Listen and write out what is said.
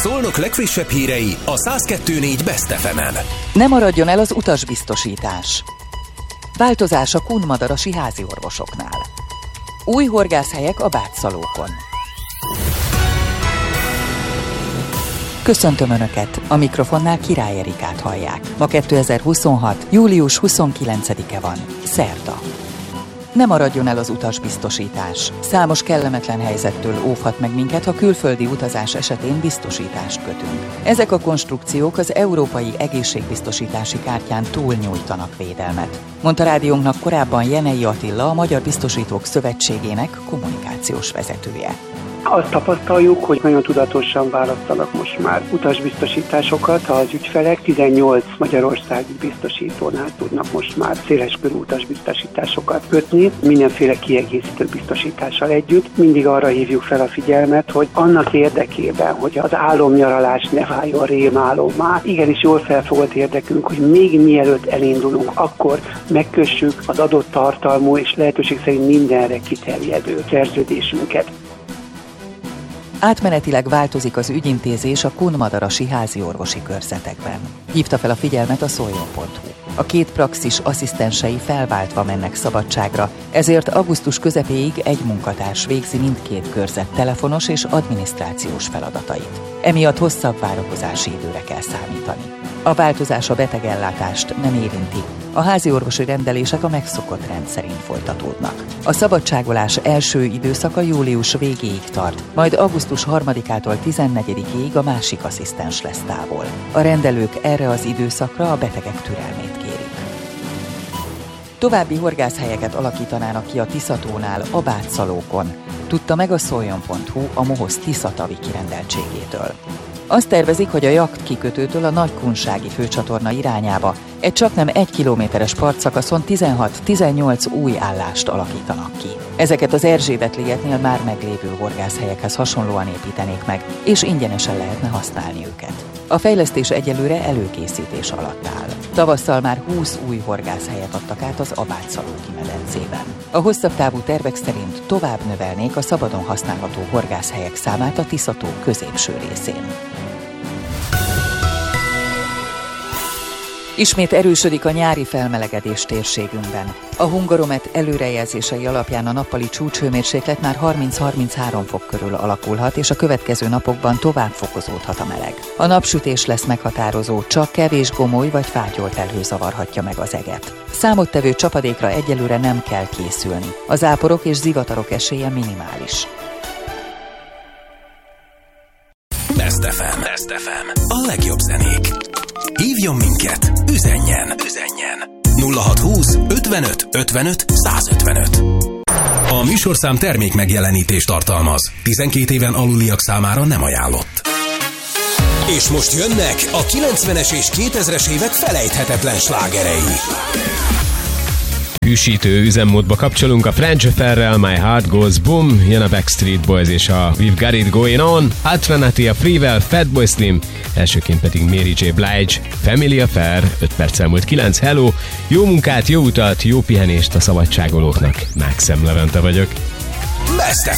Szolnok legfrissebb hírei a 102.4 Best FM-en. Ne maradjon el az utasbiztosítás. Változás a kunmadarasi háziorvosoknál. Új horgászhelyek a Bátszalókon. Köszöntöm Önöket! A mikrofonnál Király Erikát hallják. Ma 2026. július 29-e van. Szerda. Ne maradjon el az utasbiztosítás. Számos kellemetlen helyzettől óvhat meg minket, ha külföldi utazás esetén biztosítást kötünk. Ezek a konstrukciók az európai egészségbiztosítási kártyán túlnyújtanak védelmet, mondta rádiónknak korábban Jenei Attila, a Magyar Biztosítók Szövetségének kommunikációs vezetője. Azt tapasztaljuk, hogy nagyon tudatosan választanak most már utasbiztosításokat az ügyfelek. 18 magyarországi biztosítónál tudnak most már széleskörű utasbiztosításokat kötni, mindenféle kiegészítő biztosítással együtt. Mindig arra hívjuk fel a figyelmet, hogy annak érdekében, hogy az álomnyaralás ne váljon rémálommá, igenis jól felfogott érdekünk, hogy még mielőtt elindulunk, akkor megkössük az adott tartalmú és lehetőség szerint mindenre kiterjedő szerződésünket. Átmenetileg változik az ügyintézés a kunmadarasi háziorvosi körzetekben. Hívta fel a figyelmet a Szoljon.hu. A két praxis asszisztensei felváltva mennek szabadságra, ezért augusztus közepéig egy munkatárs végzi mindkét körzet telefonos és adminisztrációs feladatait. Emiatt hosszabb várakozási időre kell számítani. A változás a betegellátást nem érinti. A háziorvosi rendelések a megszokott rend szerint folytatódnak. A szabadságolás első időszaka július végéig tart, majd augusztus 3-ától 14-ig a másik asszisztens lesz távol. A rendelők erre az időszakra a betegek türelmét kérik. További horgászhelyeket alakítanának ki a Tiszatónál, a Bátszalókon, tudta meg a Szoljon.hu a Mohosz Tiszatavi kirendeltségétől. Azt tervezik, hogy a Jakt kikötőtől a Nagykunsági főcsatorna irányába egy csaknem 1 kilométeres partszakaszon 16-18 új állást alakítanak ki. Ezeket az Erzsébet-ligetnél már meglévő horgászhelyekhez hasonlóan építenék meg, és ingyenesen lehetne használni őket. A fejlesztés egyelőre előkészítés alatt áll. Tavasszal már 20 új horgászhelyet adtak át az Bátszalóki medencében. A hosszabb távú tervek szerint tovább növelnék a szabadon használható horgászhelyek számát a Tiszató középső részén. Ismét erősödik a nyári felmelegedés térségünkben. A Hungaromet előrejelzései alapján a nappali csúcshőmérséklet már 30-33 fok körül alakulhat, és a következő napokban tovább fokozódhat a meleg. A napsütés lesz meghatározó, csak kevés gomoly vagy fátyolt elhő zavarhatja meg az eget. Számottevő csapadékra egyelőre nem kell készülni. Az záporok és zivatarok esélye minimális. Best FM. Best FM. A legjobb zenék. Hívjon minket, üzenjen 0620 55 55 155. A műsorszám termék megjelenítést tartalmaz. 12 éven aluliak számára nem ajánlott. És most jönnek a 90-es és 2000-es évek felejthetetlen slágerei. Hűsítő üzemmódba kapcsolunk a French Affair-rel, My Heart Goes Boom, jön a Backstreet Boys és a We've Got It Going On, Alternative Free-vel Fatboy Slim, elsőként pedig Mary J. Blige, Family Affair, 5 perc elmúlt 9, hello, jó munkát, jó utat, jó pihenést a szabadságolóknak, Mákszem Levente vagyok. Best